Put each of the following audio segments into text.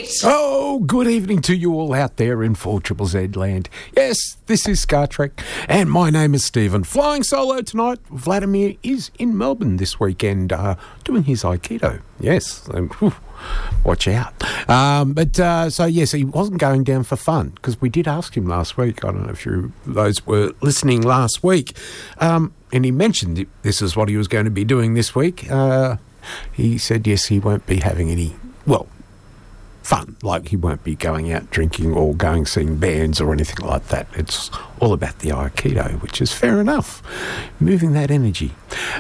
Oh, good evening to you all out there in 4ZZZ land. Yes, this is Scar Trek, and my name is Stephen. Flying solo tonight. Vladimir is in Melbourne this weekend doing his Aikido. Yes, watch out. So yes, he wasn't going down for fun, because we did ask him last week. I don't know if those were listening last week. And he mentioned this is what he was going to be doing this week. He said, yes, he won't be having any, fun. Like, he won't be going out drinking or going seeing bands or anything like that. It's all about the Aikido, which is fair enough. Moving that energy.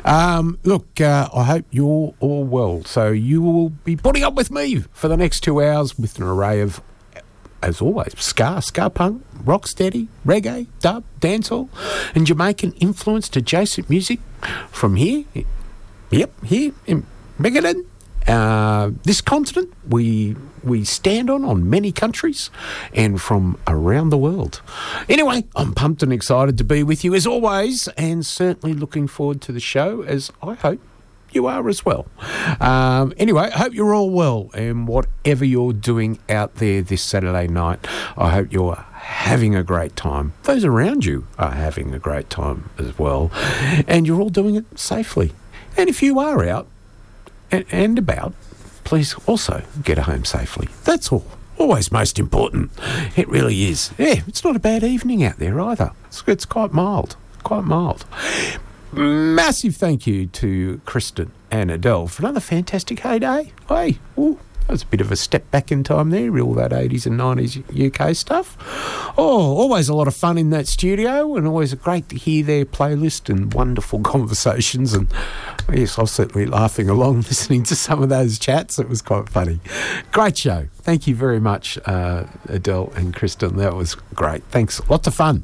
I hope you're all well. So you will be putting up with me for the next 2 hours with an array of, as always, ska punk, rocksteady, reggae, dub, dancehall, and Jamaican influenced adjacent music from here. Here in Megadon. This continent we stand on many countries and from around the world. Anyway, I'm pumped and excited to be with you as always, and certainly looking forward to the show, as I hope you are as well. Anyway, I hope you're all well, and whatever you're doing out there this Saturday night, I hope you're having a great time. Those around you are having a great time as well, and you're all doing it safely. And if you are out and about, please also get home safely. That's all. Always most important. It really is. Yeah, it's not a bad evening out there either. It's quite mild. Quite mild. Massive thank you to Kristen and Adele for another fantastic heyday. Hey, that was a bit of a step back in time there, all that 80s and 90s UK stuff. Oh, always a lot of fun in that studio, and always great to hear their playlist and wonderful conversations. And yes, I was certainly laughing along listening to some of those chats. It was quite funny. Great show. Thank you very much, Adele and Kristen. That was great. Thanks. Lots of fun.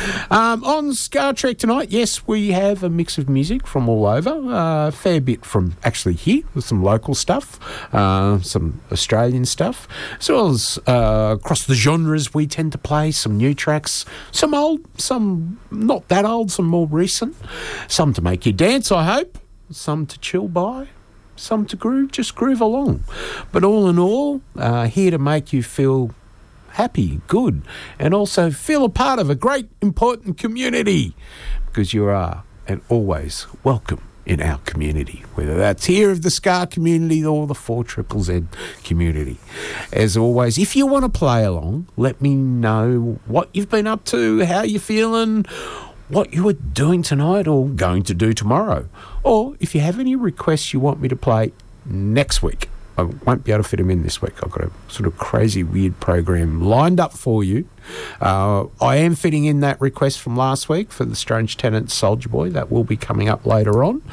On Scar Trek tonight, yes, we have a mix of music from all over. A fair bit from actually here, with some local stuff, some Australian stuff, as well as across the genres we tend to play, some new tracks, some old, some not that old, some more recent, some to make you dance, I hope, some to chill by, some to groove, just groove along. But all in all, here to make you feel happy, good, and also feel a part of a great, important community, because you are and always welcome in our community, whether that's here of the Scar community or the 4ZZZ community. As always, if you want to play along, let me know what you've been up to, how you're feeling, what you were doing tonight or going to do tomorrow. Or if you have any requests you want me to play next week. I won't be able to fit them in this week. I've got a sort of crazy, weird program lined up for you. I am fitting in that request from last week for the Strange Tenants Soldier Boy. That will be coming up later on.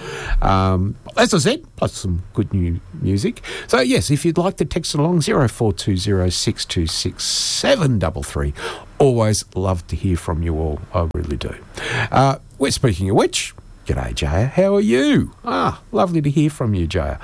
As I said, plus some good new music. So, yes, if you'd like to text along, 0420 626 733. Always love to hear from you all. I really do. We're speaking of which, g'day, Jaya. How are you? Lovely to hear from you, Jaya.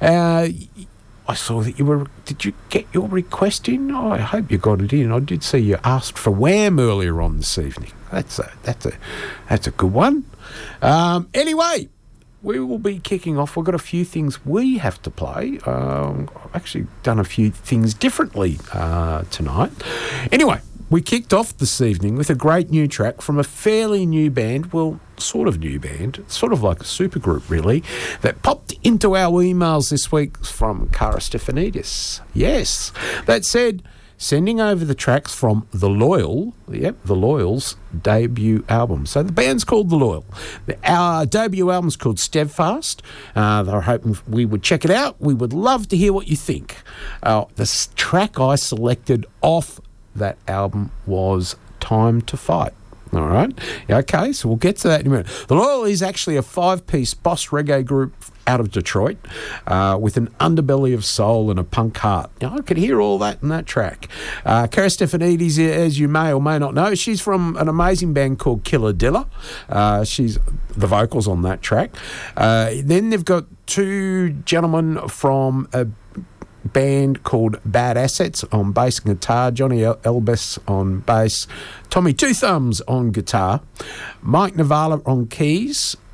I saw that did you get your request in? I hope you got it in. I did see you asked for Wham earlier on this evening. That's a good one. Anyway, we will be kicking off. We've got a few things we have to play. I've actually done a few things differently tonight. Anyway, we kicked off this evening with a great new track from a fairly new band, well, sort of new band, sort of like a supergroup really, that popped into our emails this week from Cara Stefanidis. Yes. That said, sending over the tracks from The Loyal, The Loyal's debut album. So the band's called The Loyal. Our debut album's called Steadfast. They're hoping we would check it out. We would love to hear what you think. The track I selected off that album was Time to Fight. All right. Okay, so we'll get to that in a minute. The Loyal is actually a 5-piece boss reggae group out of Detroit with an underbelly of soul and a punk heart. Now, I could hear all that in that track. Cara Stefanidis, as you may or may not know, she's from an amazing band called Killer Dilla. She's the vocals on that track. Then they've got two gentlemen from a band called Bad Assets on bass and guitar, Johnny Elbis on bass, Tommy Two Thumbs on guitar, Mike Navala on keys,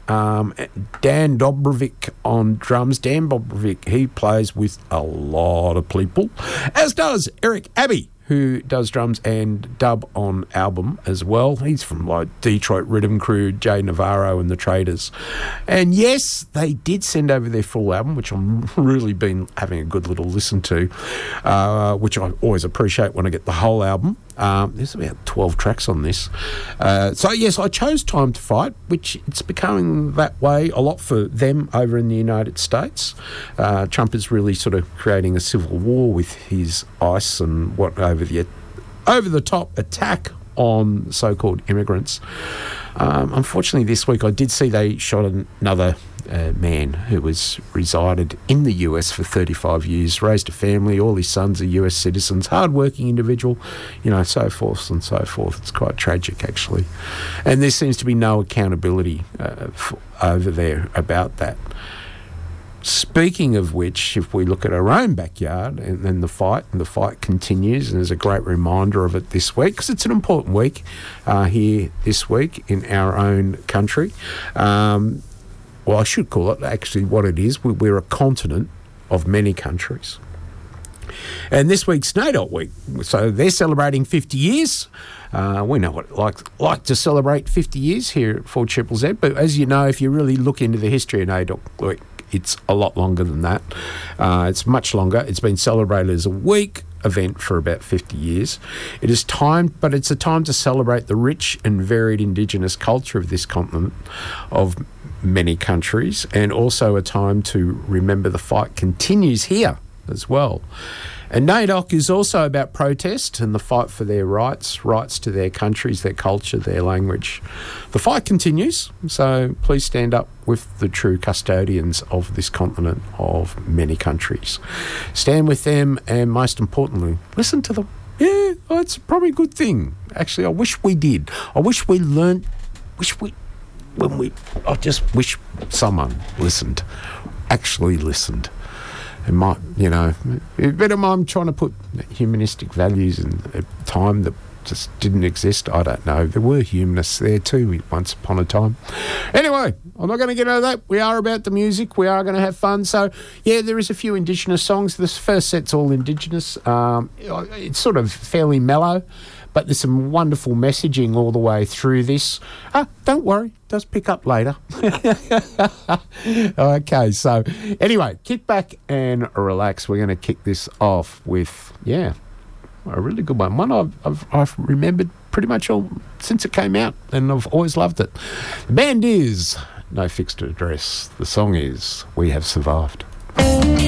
Dan Dobrovic on drums. Dan Dobrovic, he plays with a lot of people, as does Eric Abbey, who does drums and dub on album as well. He's from like Detroit Rhythm Crew, Jay Navarro and the Traders. And yes, they did send over their full album, which I've really been having a good little listen to, which I always appreciate when I get the whole album. There's about 12 tracks on this. So yes, I chose Time to Fight, which it's becoming that way a lot for them over in the United States. Trump is really sort of creating a civil war with his ICE and what over the top attack on so-called immigrants. Unfortunately, this week I did see they shot another man who was resided in the US for 35 years, raised a family, all his sons are US citizens, hard-working individual, so forth and so forth. It's quite tragic, actually. And there seems to be no accountability over there about that. Speaking of which, if we look at our own backyard and then the fight continues, and there's a great reminder of it this week, because it's an important week here this week in our own country. Well, I should call it actually what it is. We're a continent of many countries. And this week's NAIDOC week, so they're celebrating 50 years. We know what it like to celebrate 50 years here at 4ZZZ, but as you know, if you really look into the history of NAIDOC week, it's a lot longer than that. It's much longer. It's been celebrated as a week event for about 50 years. It is time, but it's a time to celebrate the rich and varied Indigenous culture of this continent of many countries, and also a time to remember the fight continues here as well. And NAIDOC is also about protest and the fight for their rights to their countries, their culture, their language. The fight continues, so please stand up with the true custodians of this continent of many countries. Stand with them, and most importantly, listen to them. Yeah, it's probably a good thing. Actually, I wish we did. I wish we learned, I just wish someone listened, actually listened. And I'm trying to put humanistic values in a time that just didn't exist. I don't know. There were humanists there too once upon a time. Anyway, I'm not going to get into that. We are about the music. We are going to have fun. So, yeah, there is a few Indigenous songs. This first set's all Indigenous. It's sort of fairly mellow, but there's some wonderful messaging all the way through this. Don't worry, it does pick up later. Okay, so anyway, kick back and relax. We're going to kick this off with, a really good one. One I've remembered pretty much all since it came out, and I've always loved it. The band is No Fixed Address. The song is We Have Survived.